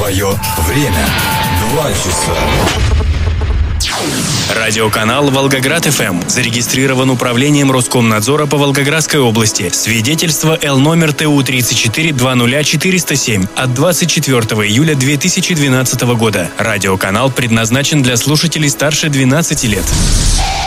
Твое время. 2 часа. Радиоканал «Волгоград-ФМ» зарегистрирован управлением Роскомнадзора по Волгоградской области. Свидетельство Л номер ТУ 3420407 от 24 июля 2012 года. Радиоканал предназначен для слушателей старше 12 лет.